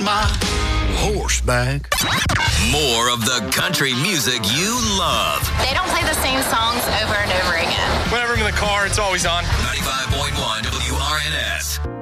my horseback. More of the country music you love. They don't play the same songs over and over again. Whenever I'm in the car, it's always on. 95.1 WRNS.